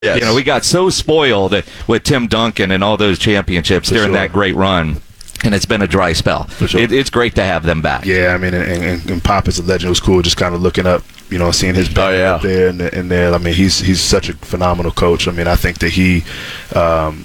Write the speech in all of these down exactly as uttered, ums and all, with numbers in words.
Yes. You know, we got so spoiled with Tim Duncan and all those championships For during sure. that great run. And it's been a dry spell. For sure. It, it's great to have them back. Yeah, I mean, and, and, and Pop is a legend. It was cool just kind of looking up, you know, seeing his back Oh, yeah. up there and, and there. I mean, he's he's such a phenomenal coach. I mean, I think that he um,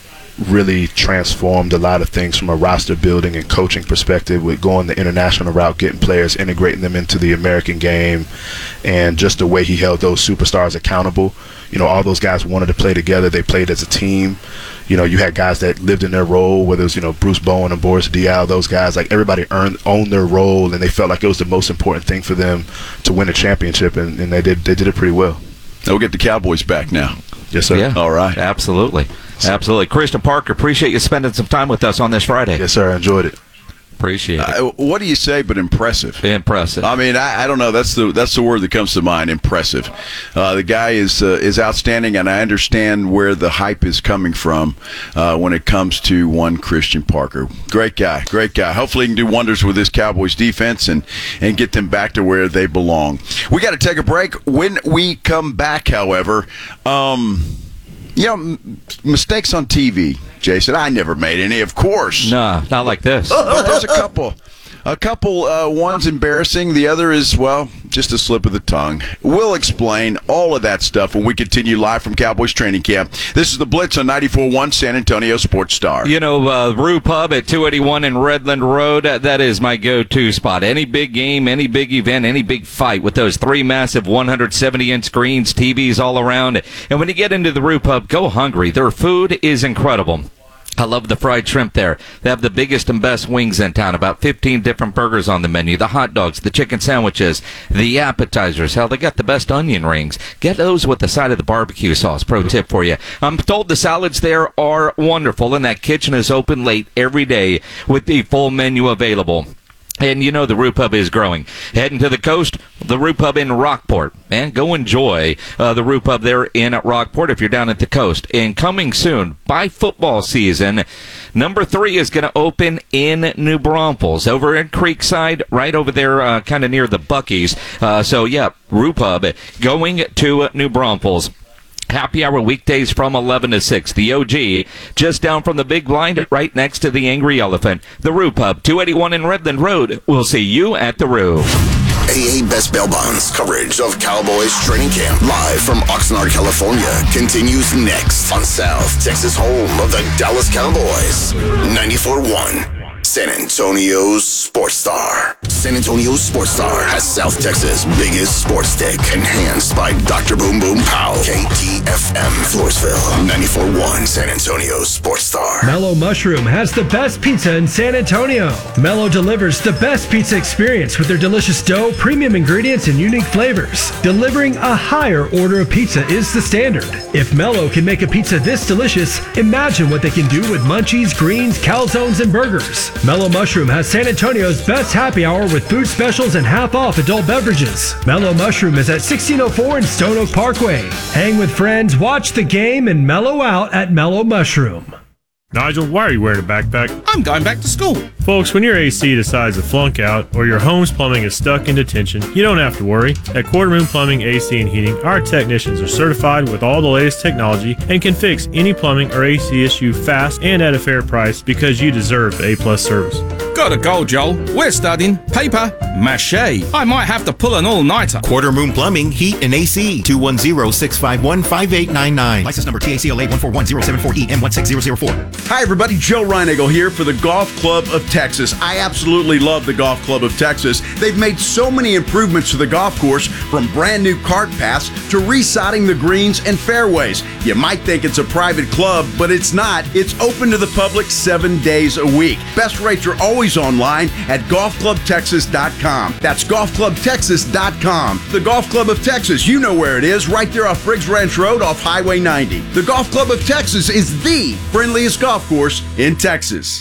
really transformed a lot of things from a roster building and coaching perspective with going the international route, getting players, integrating them into the American game, and just the way he held those superstars accountable. You know, all those guys wanted to play together. They played as a team. You know, you had guys that lived in their role, whether it was, you know, Bruce Bowen and Boris Diaw, those guys, like everybody earned, owned their role, and they felt like it was the most important thing for them to win a championship, and, and they did they did it pretty well. We'll get the Cowboys back now. Yes, sir. Yeah. All right. Absolutely. Absolutely. Christian Parker, appreciate you spending some time with us on this Friday. Yes, sir. I enjoyed it. Appreciate it. Uh, what do you say but impressive? Impressive. I mean, I, I don't know. That's the that's the word that comes to mind. Impressive. Uh, the guy is uh, is outstanding, and I understand where the hype is coming from uh, when it comes to one Christian Parker. Great guy, great guy. Hopefully, he can do wonders with this Cowboys defense and and get them back to where they belong. We got to take a break. When we come back, however, um, you know, m- mistakes on T V. Jason, I never made any, of course. No, not like this. But there's a couple. A couple, uh, one's embarrassing. The other is, well, just a slip of the tongue. We'll explain all of that stuff when we continue live from Cowboys training camp. This is the Blitz on ninety-four point one San Antonio Sports Star. You know, uh, Rue Pub at two eighty-one in Redland Road, uh, that is my go-to spot. Any big game, any big event, any big fight with those three massive one hundred seventy inch screens, T Vs all around. And when you get into the Rue Pub, go hungry. Their food is incredible. I love the fried shrimp there. They have the biggest and best wings in town, about fifteen different burgers on the menu, the hot dogs, the chicken sandwiches, the appetizers. Hell, they got the best onion rings. Get those with the side of the barbecue sauce. Pro tip for you. I'm told the salads there are wonderful, and that kitchen is open late every day with the full menu available. And you know the Rue Pub is growing. Heading to the coast, the Rue Pub in Rockport. Man, go enjoy uh, the Rue Pub there in Rockport if you're down at the coast. And coming soon, by football season, number three is going to open in New Braunfels, over in Creekside, right over there uh, kind of near the Buc-ee's. Uh, so, yeah, Rue Pub going to New Braunfels. Happy hour weekdays from eleven to six. The O G, just down from the big blind, right next to the Angry Elephant. The Rue Pub, two eighty-one in Redland Road. We'll see you at the Rue. A A Best Bail Bonds coverage of Cowboys training camp live from Oxnard, California continues next on South Texas home of the Dallas Cowboys. ninety-four point one San Antonio's Sports Star. San Antonio's Sports Star has South Texas' biggest sports stick, enhanced by Doctor Boom Boom Pow. K T F M Floresville, ninety-four point one San Antonio's Sports Star. Mellow Mushroom has the best pizza in San Antonio. Mellow delivers the best pizza experience with their delicious dough, premium ingredients, and unique flavors. Delivering a higher order of pizza is the standard. If Mellow can make a pizza this delicious, imagine what they can do with munchies, greens, calzones, and burgers. Mellow Mushroom has San Antonio's best happy hour with food specials and half-off adult beverages. Mellow Mushroom is at sixteen oh four in Stone Oak Parkway. Hang with friends, watch the game, and mellow out at Mellow Mushroom. Nigel, why are you wearing a backpack? I'm going back to school. Folks, when your A C decides to flunk out or your home's plumbing is stuck in detention, you don't have to worry. At Quarter Moon Plumbing, A C and Heating, our technicians are certified with all the latest technology and can fix any plumbing or A C issue fast and at a fair price because you deserve the A-plus service. Gotta go, Joel. We're studying paper mache. I might have to pull an all-nighter. Quarter Moon Plumbing, Heat, and A C. two one zero, six five one, five eight nine nine. License number T A C L A one four one zero seven four E M one six zero zero four. Hi, everybody. Joe Reinagle here for the Golf Club of Texas. I absolutely love the Golf Club of Texas. They've made so many improvements to the golf course, from brand new cart paths to resodding the greens and fairways. You might think it's a private club, but it's not. It's open to the public seven days a week. Best rates are always online at golf club texas dot com. That's golf club texas dot com. The Golf Club of Texas, you know where it is, right there off Briggs Ranch Road off Highway ninety. The Golf Club of Texas is the friendliest golf course in Texas.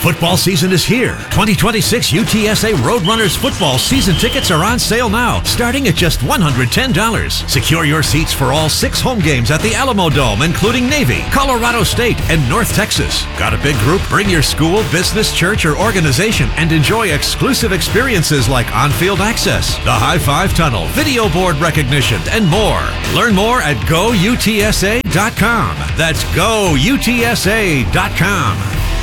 Football season is here. twenty twenty-six U T S A Roadrunners football season tickets are on sale now, starting at just one hundred ten dollars. Secure your seats for all six home games at the Alamo Dome, including Navy, Colorado State, and North Texas. Got a big group? Bring your school, business, church, or organization and enjoy exclusive experiences like on-field access, the High Five Tunnel, video board recognition, and more. Learn more at go U T S A dot com. That's go U T S A dot com.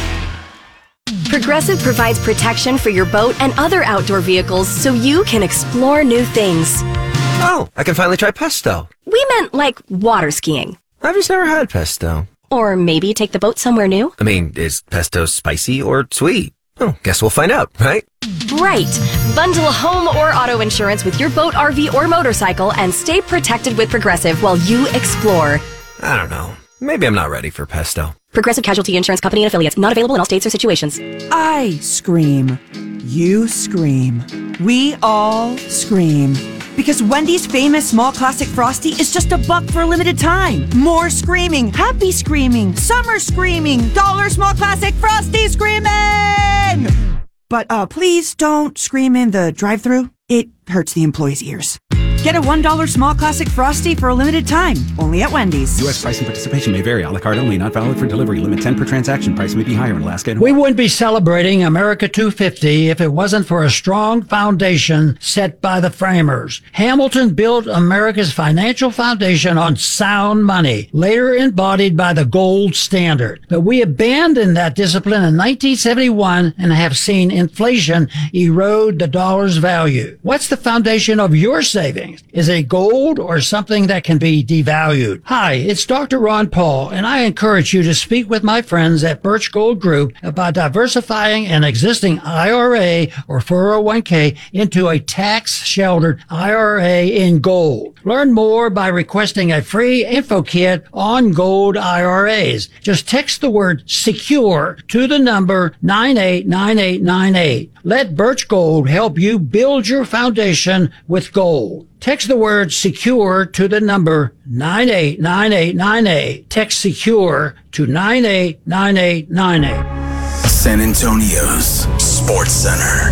Progressive provides protection for your boat and other outdoor vehicles so you can explore new things. Oh, I can finally try pesto. We meant like water skiing. I've just never had pesto. Or maybe take the boat somewhere new. I mean, is pesto spicy or sweet? Oh, guess we'll find out, right? Right. Bundle home or auto insurance with your boat, R V, or motorcycle and stay protected with Progressive while you explore. I don't know. Maybe I'm not ready for pesto. Progressive Casualty Insurance Company and Affiliates. Not available in all states or situations. I scream. You scream. We all scream. Because Wendy's famous small classic Frosty is just a buck for a limited time. More screaming. Happy screaming. Summer screaming. Dollar small classic Frosty screaming! But uh, please don't scream in the drive-thru. It hurts the employees' ears. Get a one dollar small classic Frosty for a limited time. Only at Wendy's. U S price and participation may vary. A la carte only. Not valid for delivery. Limit ten per transaction. Price may be higher in Alaska and We wouldn't be celebrating America two fifty if it wasn't for a strong foundation set by the framers. Hamilton built America's financial foundation on sound money, later embodied by the gold standard. But we abandoned that discipline in nineteen seventy-one and have seen inflation erode the dollar's value. What's the foundation of your savings? Is it gold or something that can be devalued? Hi, it's Doctor Ron Paul, and I encourage you to speak with my friends at Birch Gold Group about diversifying an existing I R A or four oh one k into a tax-sheltered I R A in gold. Learn more by requesting a free info kit on gold I R As. Just text the word SECURE to the number nine eight nine eight nine eight. Let Birch Gold help you build your foundation with gold. Text the word SECURE to the number nine eight nine eight nine eight. Text SECURE to nine eight nine eight nine eight. San Antonio's Sports Center.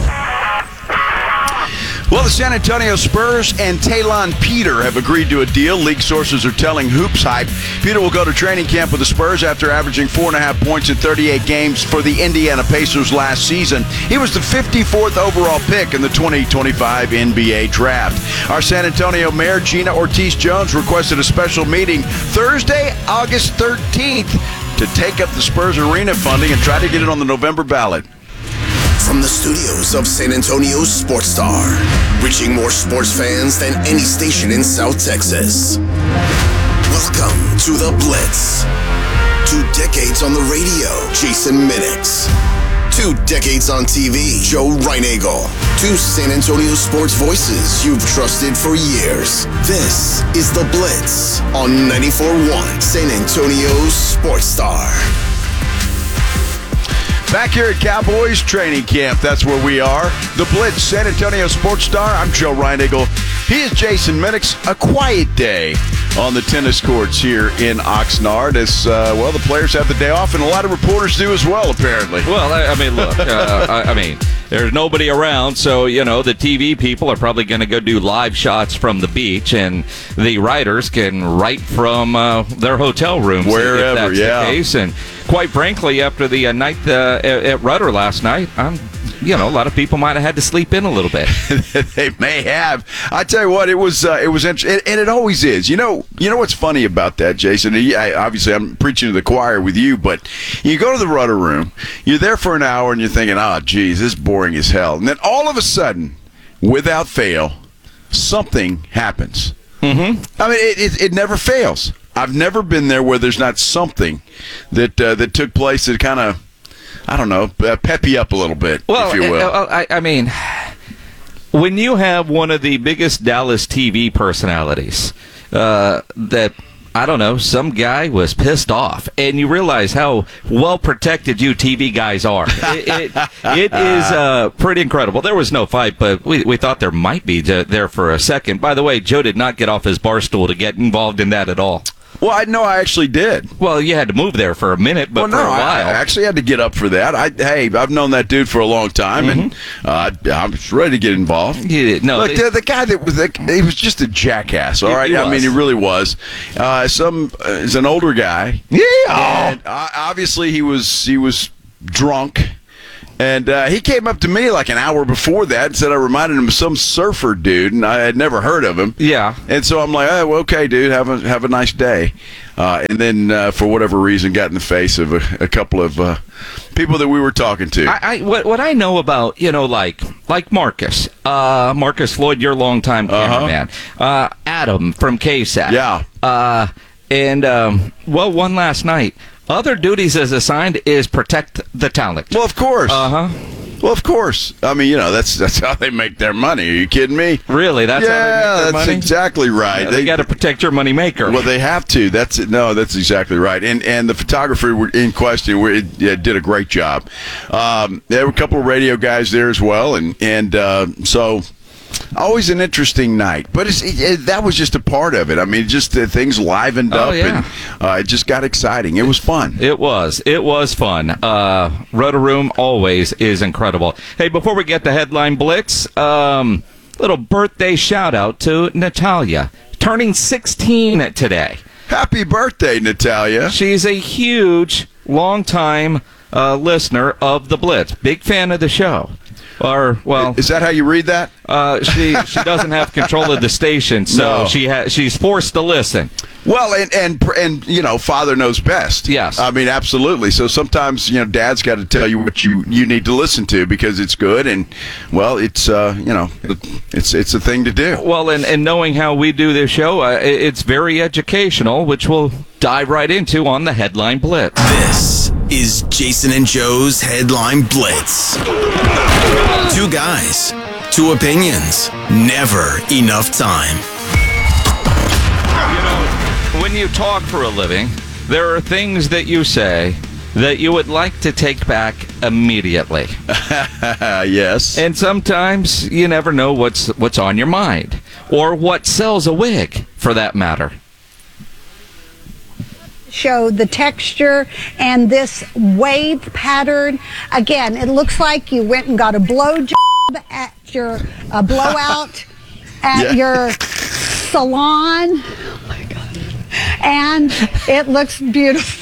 Well, the San Antonio Spurs and Talon Peter have agreed to a deal. League sources are telling Hoops Hype Peter will go to training camp with the Spurs after averaging four and a half points in thirty-eight games for the Indiana Pacers last season. He was the fifty-fourth overall pick in the twenty twenty-five N B A draft. Our San Antonio Mayor, Gina Ortiz-Jones, requested a special meeting Thursday, August thirteenth, to take up the Spurs arena funding and try to get it on the November ballot. From the studios of San Antonio's Sports Star, reaching more sports fans than any station in South Texas. Welcome to The Blitz. Two decades on the radio, Jason Minix. Two decades on T V, Joe Reinagle. Two San Antonio sports voices you've trusted for years. This is The Blitz on ninety-four point one San Antonio's Sports Star. Back here at Cowboys training camp, that's where we are. The Blitz, San Antonio Sports Star. I'm Joe Reinagle. He is Jason Minix. A quiet day on the tennis courts here in Oxnard as, uh, well, the players have the day off, and a lot of reporters do as well, apparently. Well, I, I mean, look, uh, I, I mean, there's nobody around, so, you know, the T V people are probably going to go do live shots from the beach, and the writers can write from uh, their hotel rooms. Wherever, if that's yeah. the case. And quite frankly, after the uh, night uh, at, at Rudder last night, I'm, you know, a lot of people might have had to sleep in a little bit. They may have. I tell you what, it was uh, it was interesting, and it always is. You know, you know what's funny about that, Jason? I, obviously, I'm preaching to the choir with you, but you go to the Rudder Room, you're there for an hour, and you're thinking, oh, geez, this is boring as hell. And then all of a sudden, without fail, something happens. Mm-hmm. I mean, it, it, it never fails. I've never been there where there's not something that uh, that took place that kind of, I don't know, uh, pep you up a little bit, well, if you will. Uh, I, I mean, when you have one of the biggest Dallas T V personalities uh, that, I don't know, some guy was pissed off, and you realize how well protected you T V guys are. It, it, it is uh, pretty incredible. There was no fight, but we, we thought there might be there for a second. By the way, Joe did not get off his bar stool to get involved in that at all. Well, I know I actually did. Well, you had to move there for a minute, but well, no, for a while. I actually had to get up for that. I, hey, I've known that dude for a long time, mm-hmm. and uh, I'm ready to get involved. Yeah, no, Look, they, the, the guy that was, the, he was just a jackass. All right, he I was. mean, he really was. Uh, some uh, is an older guy. Yeah, and uh, obviously he was he was drunk. And uh, he came up to me like an hour before that and said I reminded him of some surfer dude, and I had never heard of him. Yeah. And so I'm like, oh, well, okay, dude, have a have a nice day. Uh, and then, uh, for whatever reason, got in the face of a, a couple of uh, people that we were talking to. I, I what what I know about, you know, like like Marcus, uh, Marcus Floyd, your longtime cameraman, uh-huh. uh, Adam from K S A T. Yeah. Uh, and um, well, one last night. Other duties as assigned is protect the talent. Well, of course. Uh huh. Well, of course. I mean, you know, that's that's how they make their money. Are you kidding me? Really? That's yeah, how they make their that's money? exactly right. Yeah, they, they got to protect your money maker. Well, they have to. That's it. No, that's exactly right. And and the photographer were in question were, yeah, did a great job. Um, there were a couple of radio guys there as well, and and uh, so. Always an interesting night, but it's, it, it, that was just a part of it. I mean, just uh, things livened Oh, up, yeah. and uh, it just got exciting. It was fun. It was. It was fun. Uh, Roto Room always is incredible. Hey, before we get the headline blitz, um, little birthday shout out to Natalia, turning sixteen today. Happy birthday, Natalia. She's a huge, long-time uh, listener of the Blitz. Big fan of the show. Or well, is that how you read that? Uh, she she doesn't have control of the station, so No. she ha- she's forced to listen. Well, and, and and you know, father knows best. Yes, I mean, absolutely. So sometimes, you know, dad's got to tell you what you, you need to listen to because it's good, and well, it's uh, you know, it's it's a thing to do. Well, and, and knowing how we do this show, uh, it- it's very educational, which we'll dive right into on the Headline Blitz. This is Jason and Joe's Headline Blitz. Two guys, two opinions, never enough time. When you talk for a living, there are things that you say that you would like to take back immediately. Yes. And sometimes you never know what's what's on your mind or what sells a wig, for that matter. Show the texture and this wave pattern. Again, it looks like you went and got a blow job at your uh, blowout at Yeah. your salon. Oh my God. And it looks beautiful.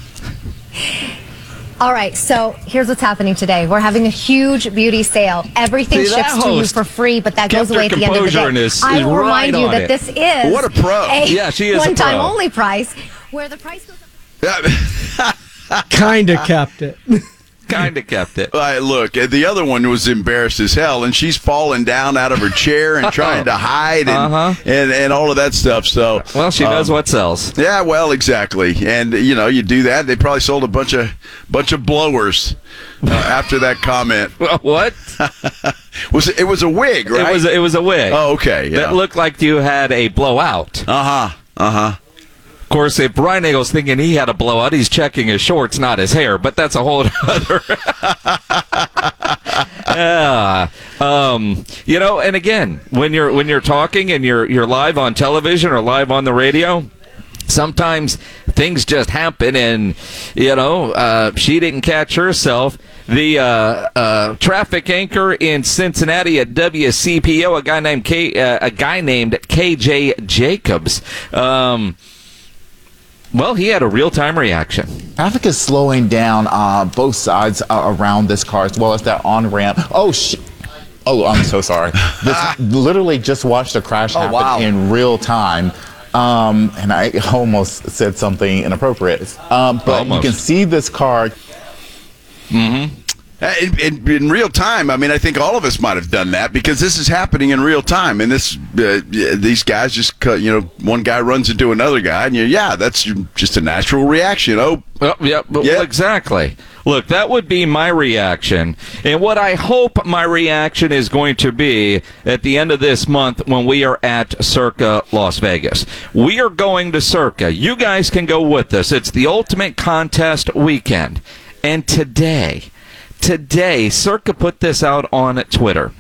All right, so here's what's happening today. We're having a huge beauty sale. Everything See, that ships to you host for free, but that kept goes away her at the end of the composure and day. is- I is will right remind you on that it. this is What a pro. Yeah, she is a one-time pro. only price, where the price goes Kinda kept it. Kind of kept it. Uh, look, uh, the other one was embarrassed as hell, and she's falling down out of her chair and trying to hide and, Uh-huh. and and all of that stuff. So, Well, she knows um, what sells. Yeah, well, exactly. And you know, you do that. They probably sold a bunch of bunch of blowers uh, after that comment. What? was it, it was a wig, right? It was it was a wig. Oh, okay. Yeah. That looked like you had a blowout. Uh huh. Uh huh. Of course, if Brian Eagle's thinking he had a blowout, he's checking his shorts, not his hair. But that's a whole other. Yeah. Um, you know, and again, when you're when you're talking and you're you're live on television or live on the radio, sometimes things just happen, and you know, uh, she didn't catch herself. The uh, uh, traffic anchor in Cincinnati at W C P O, a guy named K, uh, a guy named K J Jacobs. Um, well, he had a real-time reaction. Traffic is slowing down uh, both sides uh, around this car, as well as that on-ramp. Oh, sh- Oh, I'm so sorry. This literally just watched a crash happen wow. in real time. Um, and I almost said something inappropriate. Um, but Almost. you can see this car. Mm-hmm. In, in, in real time, I mean, I think all of us might have done that because this is happening in real time, and this uh, these guys just cut, you know, one guy runs into another guy, and you, yeah, that's just a natural reaction. Oh, Well, yeah, but- well, exactly. Look, that would be my reaction. And what I hope my reaction is going to be at the end of this month when we are at Circa Las Vegas. We are going to Circa. You guys can go with us. It's the ultimate contest weekend. And today, today, Circa put this out on Twitter.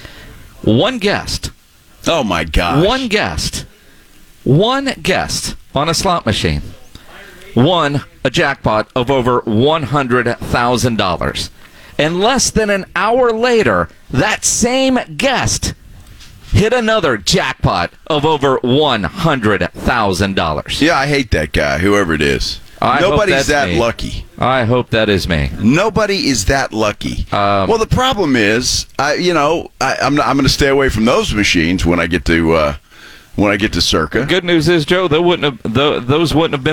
One guest. Oh, my gosh. One guest. One guest on a slot machine won a jackpot of over one hundred thousand dollars. And less than an hour later, that same guest hit another jackpot of over one hundred thousand dollars. Yeah, I hate that guy, whoever it is. I Nobody's that me. lucky. I hope that is me. Nobody is that lucky. Um, well, the problem is, I, you know, I, I'm not, I'm going to stay away from those machines when I get to uh, when I get to Circa. The good news is, Joe, they wouldn't have, th- those wouldn't have been